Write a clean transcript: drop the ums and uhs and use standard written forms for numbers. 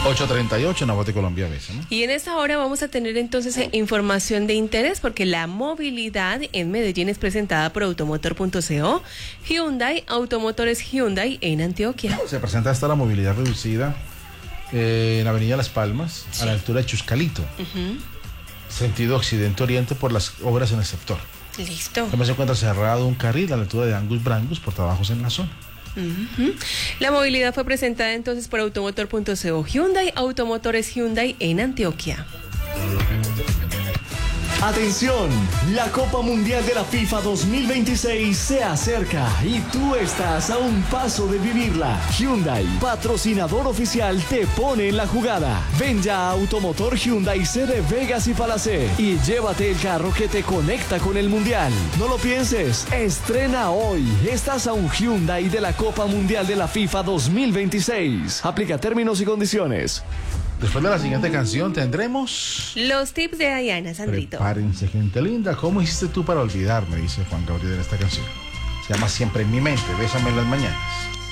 8:38 en la Voz de Colombia a veces, ¿no? Y en esta hora vamos a tener entonces información de interés porque la movilidad en Medellín es presentada por Automotor.co, Hyundai, Automotores Hyundai en Antioquia. Se presenta esta la movilidad reducida en Avenida Las Palmas, a la altura de Chuscalito, sentido occidente-oriente por las obras en el sector. Listo. También se encuentra cerrado un carril a la altura de Angus Brangus por trabajos en la zona. La movilidad fue presentada entonces por Automotor.co, Hyundai, Automotores Hyundai en Antioquia. Atención, la Copa Mundial de la FIFA 2026 se acerca y tú estás a un paso de vivirla. Hyundai, patrocinador oficial, te pone en la jugada. Ven ya a Automotor Hyundai sede Vegas y Palacé y llévate el carro que te conecta con el Mundial. No lo pienses, estrena hoy. Estás a un Hyundai de la Copa Mundial de la FIFA 2026. Aplica términos y condiciones. Después de la siguiente canción tendremos... Los tips de Diana, Sandrito. Prepárense, gente linda. ¿Cómo hiciste tú para olvidarme? Dice Juan Gabriel en esta canción. Se llama Siempre en mi mente. Bésame en las mañanas.